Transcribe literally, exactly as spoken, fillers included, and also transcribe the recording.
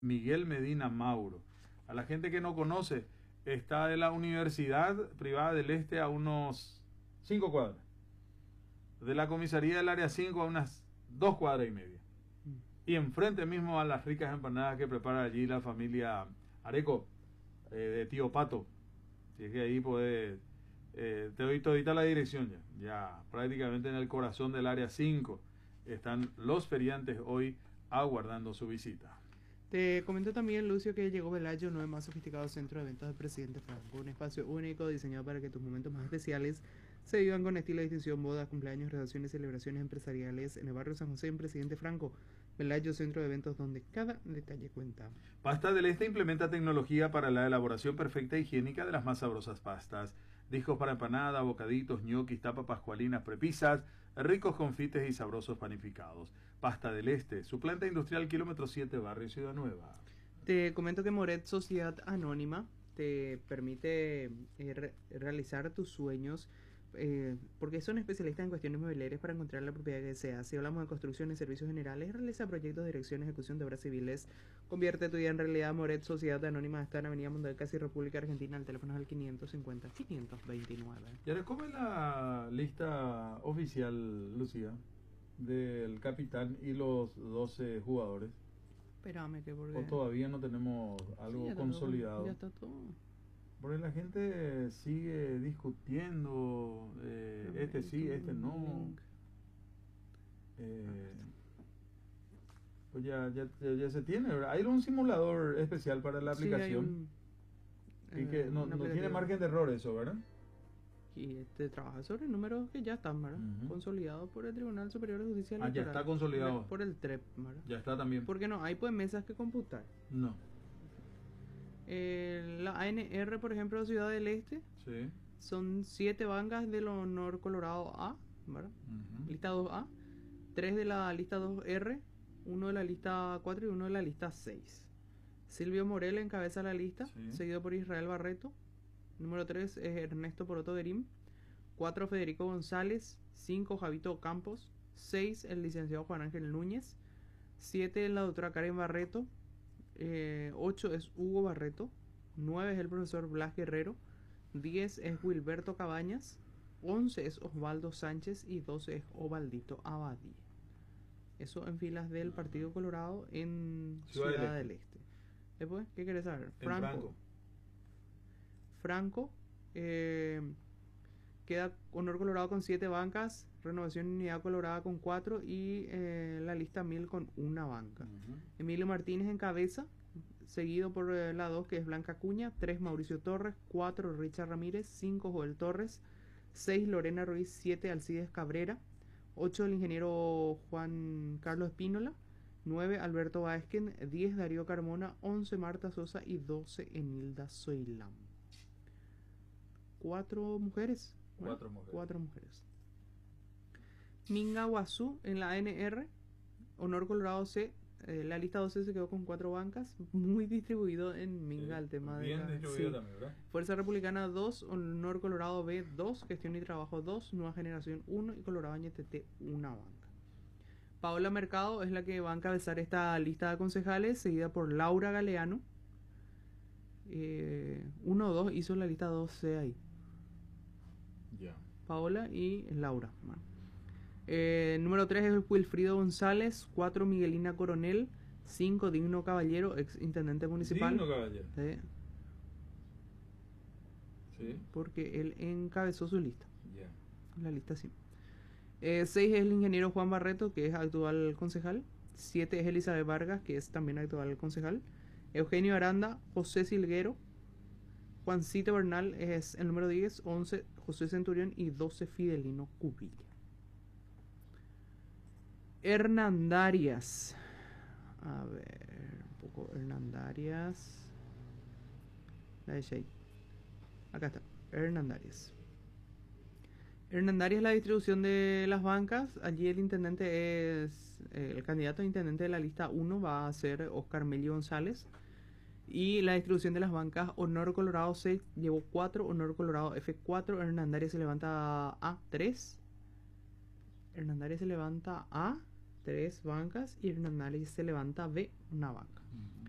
Miguel Medina Mauro. A la gente que no conoce, está de la Universidad Privada del Este a unos cinco cuadras. De la comisaría del área cinco a unas dos cuadras y media. Y enfrente mismo a las ricas empanadas que prepara allí la familia Areco, eh, de Tío Pato. Si es que ahí puede, eh, te doy todita la dirección ya. Ya prácticamente en el corazón del área cinco están los feriantes hoy aguardando su visita. Te comento también, Lucio, que llegó Velayo, nuevo más sofisticado centro de eventos del presidente Franco. Un espacio único diseñado para que tus momentos más especiales se vivan con estilo y distinción: bodas, cumpleaños, graduaciones, celebraciones empresariales en el barrio San José, en Presidente Franco. Velayo, centro de eventos donde cada detalle cuenta. Pasta del Este implementa tecnología para la elaboración perfecta e higiénica de las más sabrosas pastas. Discos para empanada, bocaditos, ñoquis, tapas pascualinas, prepisas, ricos confites y sabrosos panificados. Pasta del Este, su planta industrial kilómetro siete, barrio Ciudad Nueva. Te comento que Moret Sociedad Anónima te permite eh, re realizar tus sueños, eh, porque son especialistas en cuestiones mobiliarias para encontrar la propiedad que deseas. Si hablamos de construcción y servicios generales, realiza proyectos, dirección, ejecución de obras civiles. Convierte tu idea en realidad. Moret Sociedad Anónima está en Avenida Mundial Casi, República Argentina. El teléfono es el quinientos cincuenta, quinientos veintinueve. ¿Y ahora cómo es la lista oficial, Lucía, del capitán y los doce jugadores? Espérame, que porque... ¿O todavía no tenemos algo sí, ya consolidado? Todo, ya está todo. Porque la gente sigue discutiendo, eh, este sí, este no. Eh, pues ya, ya, ya, ya se tiene, ¿verdad? Hay un simulador especial para la aplicación. Sí, un, y que eh, no, no tiene margen de error eso, ¿verdad? Y este trabaja sobre números que ya están, ¿verdad? Uh-huh. Consolidados por el Tribunal Superior de Justicia Electoral. Ah, ya está consolidado. Por el T R E P, ¿verdad? Ya está también. Porque no, hay pues mesas que computar. No. Eh, la A N R, por ejemplo, Ciudad del Este, sí. Son siete bancas del honor Colorado A, ¿verdad? Uh-huh. Lista dos A, tres de la lista dos R, uno de la lista cuatro y uno de la lista seis. Silvio Morel encabeza la lista, sí. Seguido por Israel Barreto. Número tres es Ernesto Poroto Berim. cuatro Federico González. cinco Javito Campos. seis el licenciado Juan Ángel Núñez. siete la doctora Karen Barreto. Eh, ocho es Hugo Barreto. nueve es el profesor Blas Guerrero. diez es Wilberto Cabañas. once es Osvaldo Sánchez. Y doce es Ovaldito Abadí. Eso en filas del Partido Colorado en Ciudad, Ciudad del Este. Después, ¿qué querés saber? Franco. Franco. Franco eh, queda honor Colorado con siete bancas, Renovación Unidad Colorada con cuatro y eh, la lista mil con una banca. Uh-huh. Emilio Martínez encabeza, seguido por eh, la dos que es Blanca Cuña, tres Mauricio Torres, cuatro Richard Ramírez, cinco Joel Torres, seis Lorena Ruiz, siete Alcides Cabrera, ocho el ingeniero Juan Carlos Espínola, nueve Alberto Baezquen, diez Darío Carmona, once Marta Sosa y doce Enilda Soilam. Cuatro mujeres. Cuatro ¿no? mujeres. Cuatro mujeres. Minga Guazú en la A N R, honor Colorado C. Eh, la lista doce se quedó con cuatro bancas, muy distribuido en Minga, sí, el tema bien de la, distribuido sí. También, ¿verdad? Fuerza Republicana dos, honor Colorado B dos, Gestión y Trabajo dos, Nueva Generación uno y Colorado N T T una banca. Paola Mercado es la que va a encabezar esta lista de concejales, seguida por Laura Galeano. Eh, uno o dos hizo la lista dos C ahí. Ya. Yeah. Paola y Laura. Eh, número tres es Wilfrido González. cuatro Miguelina Coronel. cinco Digno Caballero, ex intendente municipal. Digno Caballero. Eh, sí. Porque él encabezó su lista. Ya. Yeah. La lista sí. Eh, seis es el ingeniero Juan Barreto, que es actual concejal. siete es Elizabeth Vargas, que es también actual concejal. Eugenio Aranda, José Silguero. Juancito Bernal es el número diez, once José Centurión y doce Fidelino Cubilla. Hernandarias. A ver, un poco Hernandarias. La de Shea. Acá está, Hernandarias. Hernandarias es la distribución de las bancas. Allí el intendente es, eh, el candidato a intendente de la lista uno va a ser Oscar Melio González. Y la distribución de las bancas, honor Colorado C llevó cuatro, honor Colorado F cuatro, Hernandarias se levanta A tres. Hernandarias se levanta A tres bancas y Hernandarias se levanta B una banca. Uh-huh.